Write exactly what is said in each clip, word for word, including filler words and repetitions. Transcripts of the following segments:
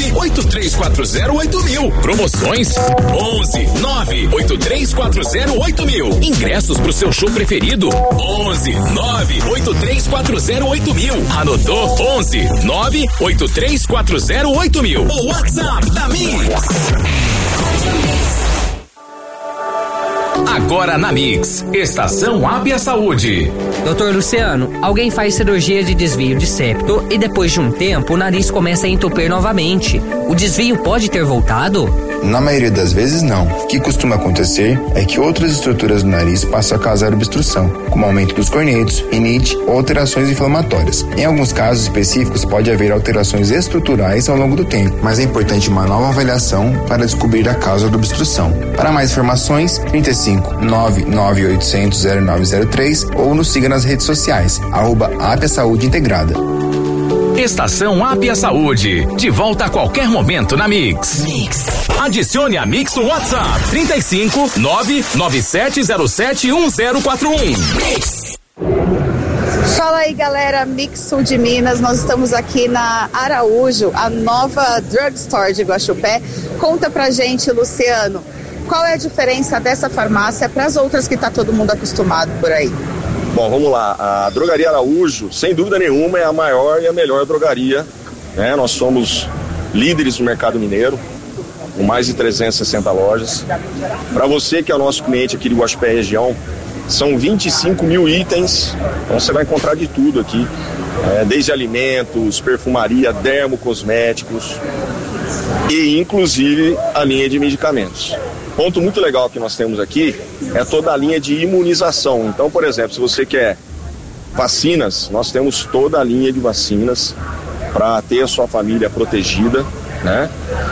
nove oito três quatro zero oito mil. Promoções onze nove oito três quatro zero oito mil. Ingressos pro seu show preferido onze nove oito três quatro zero oito mil. Anotou? onze nove oito três quatro zero oito mil. O WhatsApp da Mix. Agora na Mix, Estação Hábia Saúde. Doutor Luciano, alguém faz cirurgia de desvio de septo e depois de um tempo o nariz começa a entupir novamente. O desvio pode ter voltado? Na maioria das vezes não. O que costuma acontecer é que outras estruturas do nariz passam a causar obstrução, como aumento dos cornetos, rinite ou alterações inflamatórias. Em alguns casos específicos pode haver alterações estruturais ao longo do tempo, mas é importante uma nova avaliação para descobrir a causa da obstrução. Para mais informações, trinta e cinco, nove nove oitocentos, zero nove zero três ou nos siga nas redes sociais, arroba Hábia Saúde Integrada. Estação Hábia Saúde, de volta a qualquer momento na Mix. Mix. Adicione a Mix no WhatsApp trinta e cinco, nove nove sete zero sete um zero quatro um. Mix. Fala aí, galera, Mix Sul de Minas. Nós estamos aqui na Araújo, a nova drugstore de Guaxupé. Conta pra gente, Luciano, qual é a diferença dessa farmácia para as outras que tá todo mundo acostumado por aí? Bom, vamos lá. A Drogaria Araújo, sem dúvida nenhuma, é a maior e a melhor drogaria, né? Nós somos líderes no mercado mineiro, com mais de trezentas e sessenta lojas. Para você que é o nosso cliente aqui de Guaxupé região, são vinte e cinco mil itens, então você vai encontrar de tudo aqui, é, desde alimentos, perfumaria, dermocosméticos e inclusive a linha de medicamentos. Ponto muito legal que nós temos aqui é toda a linha de imunização. Então, por exemplo, se você quer vacinas, nós temos toda a linha de vacinas para ter a sua família protegida, né?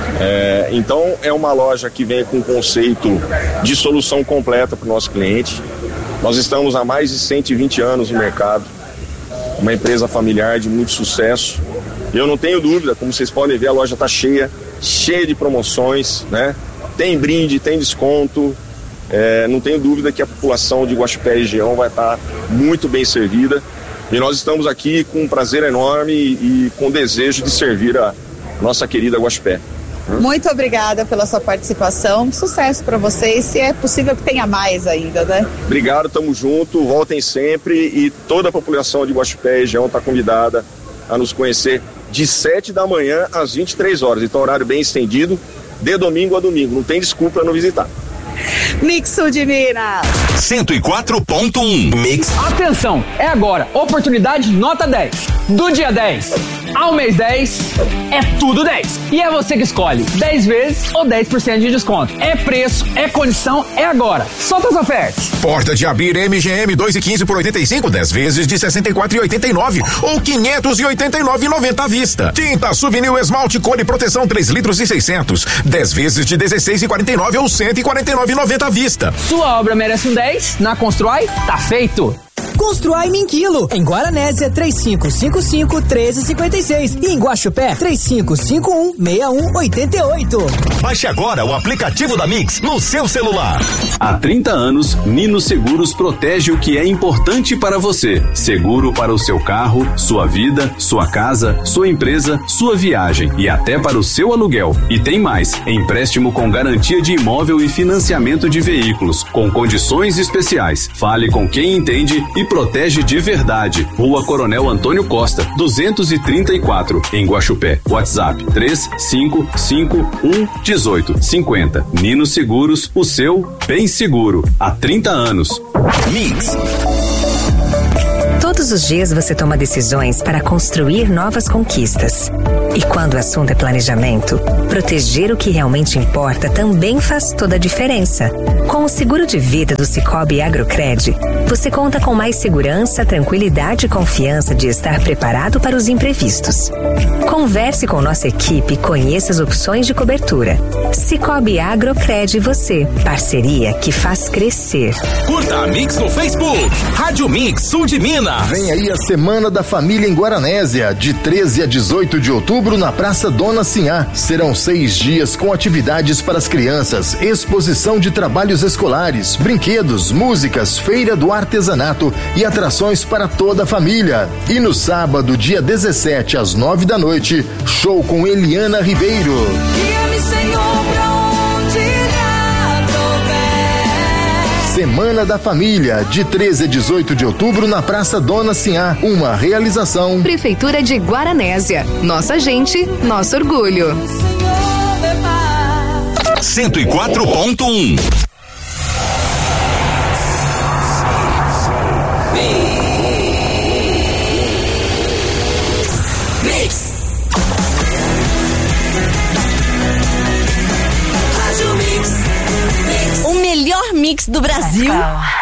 É, então, é uma loja que vem com um conceito de solução completa para o nosso cliente. Nós estamos há mais de cento e vinte anos no mercado, uma empresa familiar de muito sucesso. Eu não tenho dúvida, como vocês podem ver, a loja está cheia, cheia de promoções, né? Tem brinde, tem desconto, é, não tenho dúvida que a população de Guaxupé região vai estar muito bem servida e nós estamos aqui com um prazer enorme e, e com desejo de servir a nossa querida Guaxupé. Muito obrigada pela sua participação, sucesso para vocês, se é possível que tenha mais ainda, né? Obrigado, tamo junto, voltem sempre e toda a população de Guaxupé região está convidada a nos conhecer de sete da manhã às vinte e três horas, então horário bem estendido, de domingo a domingo, não tem desculpa para não visitar. Mix Sul de Minas cento e quatro ponto um. Mix. Atenção, é agora, oportunidade nota dez. Do dia dez ao mês dez, é tudo dez. E é você que escolhe dez vezes ou dez por cento de desconto. É preço, é condição, é agora. Solta as ofertas. Porta de abrir M G M dois e quinze por oitenta e cinco, dez vezes de sessenta e quatro e oitenta e nove ou quinhentos e oitenta e nove e noventa à vista. Tinta Souvenir esmalte cor e proteção três litros e seiscentos, dez vezes de dezesseis e quarenta e nove ou cento e quarenta e nove e noventa à vista. Sua obra merece um dez, na Constrói, tá feito. Constrói Minquilo, em Guaranésia três cinco cinco cinco, três zero cinco seis e em Guaxupé três cinco cinco um, seis um oito oito. Baixe agora o aplicativo da Mix no seu celular. Há trinta anos, Nino Seguros protege o que é importante para você. Seguro para o seu carro, sua vida, sua casa, sua empresa, sua viagem e até para o seu aluguel. E tem mais, empréstimo com garantia de imóvel e financiamento de veículos, com condições especiais. Fale com quem entende e protege de verdade. Rua Coronel Antônio Costa, duzentos e trinta e quatro, em Guaxupé. WhatsApp três cinco cinco um, dezoito cinquenta. Nino Seguros, o seu bem seguro. Há trinta anos. Mix. Todos os dias você toma decisões para construir novas conquistas. E quando o assunto é planejamento, proteger o que realmente importa também faz toda a diferença. Com o seguro de vida do Sicoob Agrocred, você conta com mais segurança, tranquilidade e confiança de estar preparado para os imprevistos. Converse com nossa equipe e conheça as opções de cobertura. Sicoob Agrocred e você, parceria que faz crescer. Curta a Mix no Facebook, Rádio Mix Sul de Minas. Vem aí a Semana da Família em Guaranésia, de treze a dezoito de outubro na Praça Dona Sinhá. Serão seis dias com atividades para as crianças, exposição de trabalhos escolares, brinquedos, músicas, feira do artesanato e atrações para toda a família. E no sábado, dia dezessete, às nove da noite, noite, show com Eliana Ribeiro. Guia-me, Senhor, pra onde irá prover. Semana da Família, de treze a dezoito de outubro na Praça Dona Sinhá. Uma realização Prefeitura de Guaranésia. Nossa gente, nosso orgulho. cento e quatro ponto um. O melhor mix do Brasil